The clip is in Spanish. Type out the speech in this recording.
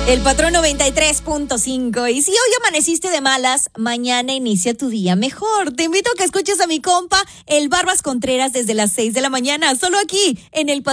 El Patrón 93.5. Y si hoy amaneciste de malas, mañana inicia tu día mejor. Te invito a que escuches a mi compa, el Barbas Contreras, desde las 6 de la mañana, solo aquí, en el Patrón.